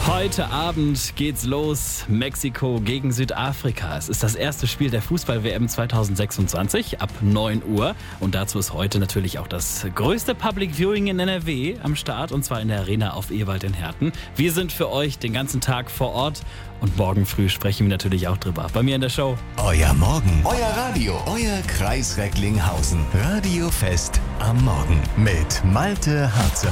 Heute Abend geht's los. Mexiko gegen Südafrika. Es ist das erste Spiel der Fußball-WM 2026 ab 9 Uhr. Und dazu ist heute natürlich auch das größte Public Viewing in NRW am Start. Und zwar in der Arena auf Ewald in Herten. Wir sind für euch den ganzen Tag vor Ort. Und morgen früh sprechen wir natürlich auch drüber. Bei mir in der Show. Euer Morgen, euer Radio, euer Kreis Recklinghausen. Radiofest am Morgen mit Malte Harzer.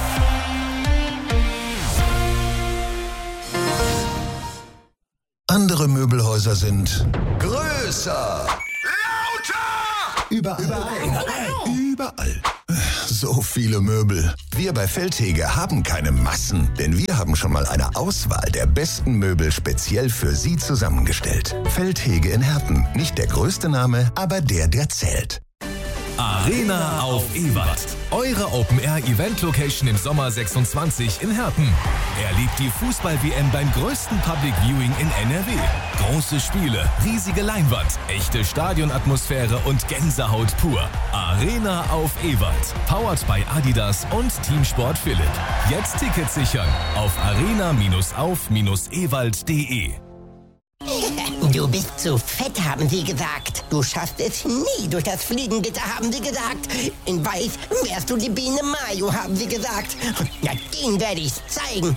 Andere Möbelhäuser sind größer, Lauter! überall. So viele Möbel. Wir bei Feldhege haben keine Massen, denn wir haben schon mal eine Auswahl der besten Möbel speziell für Sie zusammengestellt. Feldhege in Herten. Nicht der größte Name, aber der zählt. Arena auf Ewald. Eure Open-Air-Event-Location im Sommer 26 in Herten. Erlebt die Fußball-WM beim größten Public Viewing in NRW. Große Spiele, riesige Leinwand, echte Stadionatmosphäre und Gänsehaut pur. Arena auf Ewald. Powered by Adidas und Teamsport Philipp. Jetzt Tickets sichern auf arena-auf-ewald.de. Du bist zu fett, haben sie gesagt. Du schaffst es nie durch das Fliegengitter, haben sie gesagt. In Weiß wärst du die Biene Mayo, haben sie gesagt. Na, den werde ich's zeigen.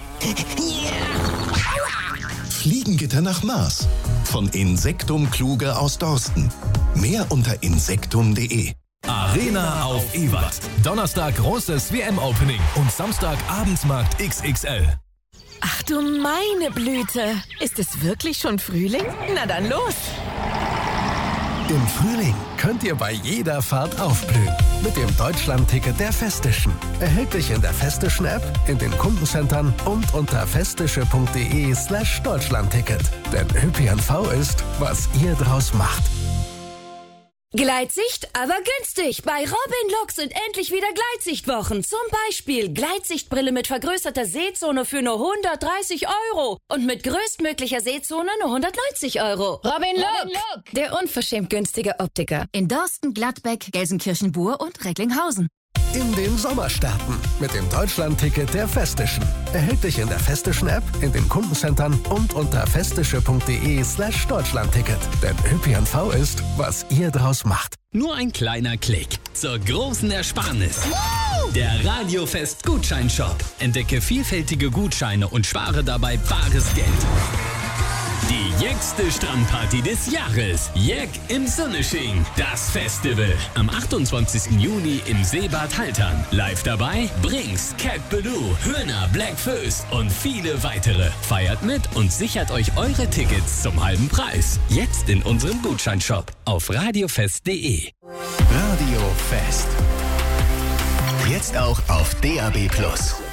Fliegengitter nach Mars. Von Insektum Kluge aus Dorsten. Mehr unter insektum.de. Arena auf Ewald. Donnerstag großes WM-Opening und Samstag Abendsmarkt XXL. Ach du meine Blüte. Ist es wirklich schon Frühling? Na dann los. Im Frühling könnt ihr bei jeder Fahrt aufblühen. Mit dem Deutschland-Ticket der Festischen. Erhältlich in der Festischen-App, in den Kundencentern und unter festische.de/Deutschlandticket. Denn ÖPNV ist, was ihr draus macht. Gleitsicht, aber günstig. Bei Robin Look sind endlich wieder Gleitsichtwochen. Zum Beispiel Gleitsichtbrille mit vergrößerter Sehzone für nur 130 €. Und mit größtmöglicher Sehzone nur 190 €. Robin Look, der unverschämt günstige Optiker. In Dorsten, Gladbeck, Gelsenkirchen-Bur und Recklinghausen. In den Sommer starten mit dem Deutschland-Ticket der Festischen. Erhältlich in der Festischen-App, in den Kundencentern und unter festische.de/Deutschlandticket. Denn ÖPNV ist, was ihr draus macht. Nur ein kleiner Klick zur großen Ersparnis. Der Radiofest-Gutscheinshop. Entdecke vielfältige Gutscheine und spare dabei bares Geld. Die jäckste Strandparty des Jahres. Jeck im Sonnesching. Das Festival. Am 28. Juni im Seebad Haltern. Live dabei Brinks, Cat Ballou, Höhner, Black Föß und viele weitere. Feiert mit und sichert euch eure Tickets zum halben Preis. Jetzt in unserem Gutscheinshop auf radiofest.de. Radiofest. Jetzt auch auf DAB+.